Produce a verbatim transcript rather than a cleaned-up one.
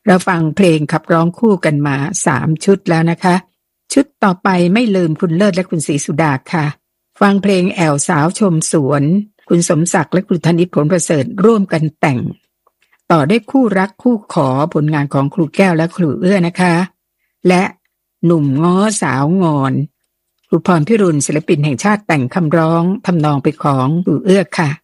เราฟังเพลงขับร้องคู่กันมาสามชุดแล้วนะคะชุดต่อไปไม่ลืมคุณเลิศและคุณศรีสุดาค่ะฟังเพลงแอวสาวชมสวนคุณสมศักดิ์และคุณธนิตผลประเสริฐร่วมกันแต่งต่อด้วยคู่รักคู่ขอผลงานของครูแก้วและครูเอื้อนะคะและหนุ่มง้อสาวงอนครูพรพิรุณศิลปินแห่งชาติแต่งคำร้องทำนองไปของครูเอื้อค่ะ